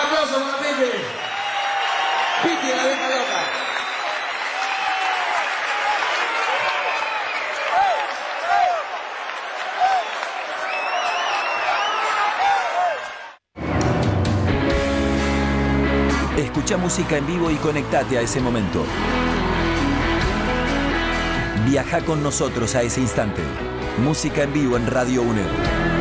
aplauso para Piti. Piti, la vieja loca. Escucha música en vivo y conectate a ese momento. Viaja con nosotros a ese instante. Música en vivo en Radio UNED.